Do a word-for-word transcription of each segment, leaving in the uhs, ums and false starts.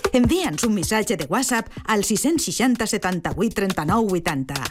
Envia'ns un missatge de WhatsApp al sis sis zero setanta-vuit trenta-nou vuitanta.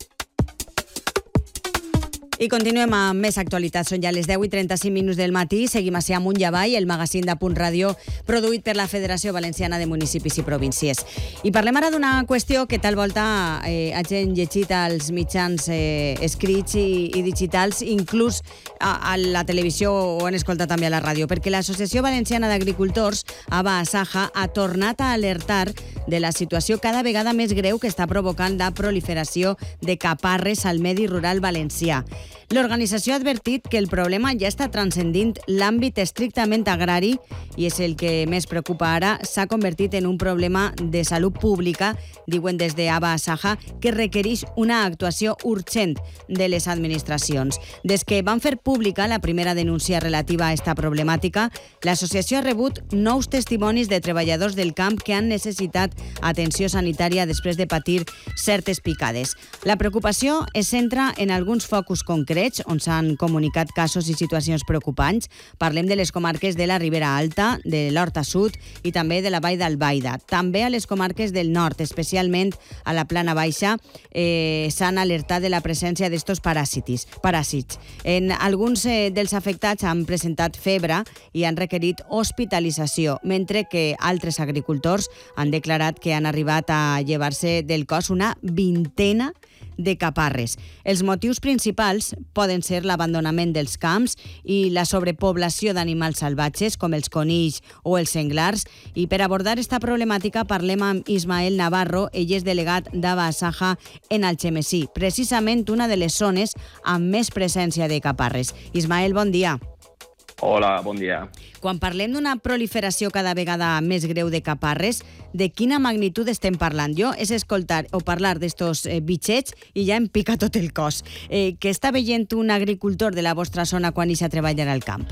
I continuem amb més actualitat. Són ja les deu i trenta-cinc minuts del matí. Seguim així amunt i avall, el magazín de Punt Ràdio, produït per la Federació Valenciana de Municipis i Províncies. I parlem ara d'una qüestió que tal volta eh, hagin llegit als mitjans eh, escrits i, i digitals, inclús a, a la televisió o han escoltat també a la ràdio, perquè l'Associació Valenciana d'Agricultors, ABA Asaja, ha tornat a alertar de la situació cada vegada més greu que està provocant la proliferació de caparres al medi rural valencià. L'organització ha advertit que el problema ja està transcendint l'àmbit estrictament agrari i és el que més preocupa ara. S'ha convertit en un problema de salut pública, diuen des de ABA Asaja, que requereix una actuació urgent de les administracions. Des que van fer pública la primera denúncia relativa a esta problemàtica, l'associació ha rebut nous testimonis de treballadors del camp que han necessitat atenció sanitària després de patir certes picades. La preocupació es centra en alguns focus concrets on s'han comunicat casos i situacions preocupants. Parlem de les comarques de la Ribera Alta, de l'Horta Sud i també de la Vall d'Albaida. També a les comarques del nord, especialment a la Plana Baixa, eh, s'han alertat de la presència d'estos paràsitis, paràsits. En alguns eh, dels afectats han presentat febre i han requerit hospitalització, mentre que altres agricultors han declarat que han arribat a llevar-se del cos una vintena de caparres. Els motius principals poden ser l'abandonament dels camps i la sobrepoblació d'animals salvatges com els conills o els senglars. I per abordar esta problemàtica parlem amb Ismael Navarro, ell és delegat d'ABA Asaja en Algemesí, precisament una de les zones amb més presència de caparres. Ismael, bon dia. Hola, bon dia. Quan parlem d'una proliferació cada vegada més greu de caparres, de quina magnitud estem parlant? Jo és escoltar o parlar d'estos eh, bitxets i ja em pica tot el cos. Eh, què està veient un agricultor de la vostra zona quan ix a treballar al camp?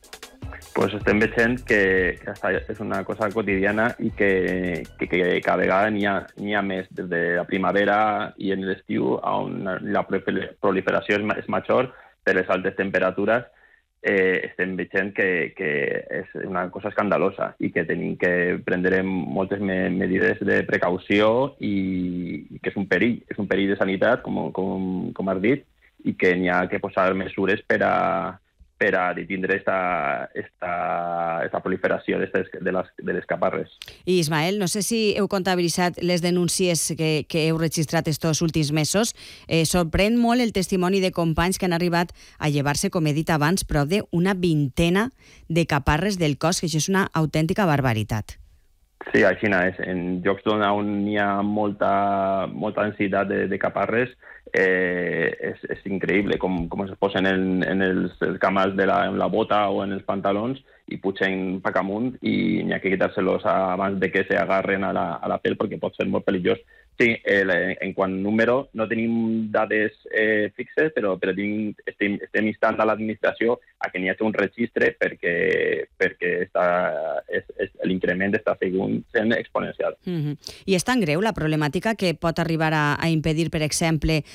Pues estem veient que, que és una cosa quotidiana i que, que, que cada vegada n'hi ha, n'hi ha més. Des de la primavera i en l'estiu, on la proliferació és, és major per les altes temperatures, Eh, estem veient que, que és una cosa escandalosa i que tenim que prendre moltes me medides de precaució i, i que és un perill, és un perill de sanitat, com, com, com has dit, i que n'hi ha que posar mesures per a, per a detindre esta, esta, esta proliferació de les, de les caparres. I Ismael, no sé si heu comptabilitzat les denúncies que, que heu registrat estos últims mesos. Eh, sorprèn molt el testimoni de companys que han arribat a llevar-se, com he dit abans, prop d'una vintena de caparres del cos, que això és una autèntica barbaritat. Sí, així és. En llocs on hi ha molta, molta densitat de, de caparres, eh, és, és increïble com, com es posen en, en els, els camals de la, en la bota o en els pantalons i pugen pa amunt i n'hi ha que quitar-se-los abans de que s'agarren a la, a la pell perquè pot ser molt perillós. Sí, eh, en quant a número no tenim dades eh, fixes, però, però tenim, estem, estem instant a l'administració a que n'hi hagi un registre perquè, perquè està, és, és, l'increment està sent exponencial. Mm-hmm. I és tan greu la problemàtica que pot arribar a, a impedir, per exemple,